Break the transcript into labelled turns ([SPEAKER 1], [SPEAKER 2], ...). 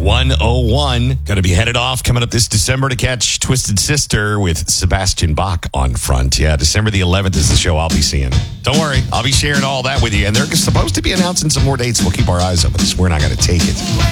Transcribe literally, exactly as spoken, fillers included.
[SPEAKER 1] one oh one. Going to be headed off coming up this December to catch Twisted Sister with Sebastian Bach on front. Yeah, December the eleventh is the show I'll be seeing. Don't worry, I'll be sharing all that with you. And they're supposed to be announcing some more dates. We'll keep our eyes open. We're not going to take it.